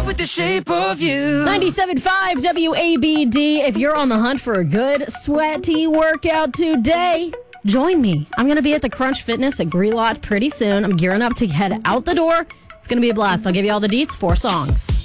love with the shape of you. 97.5 WABD. If you're on the hunt for a good, sweaty workout today, join me. I'm going to be at the Crunch Fitness at Grelot pretty soon. I'm gearing up to head out the door. It's going to be a blast. I'll give you all the deets. 4 songs.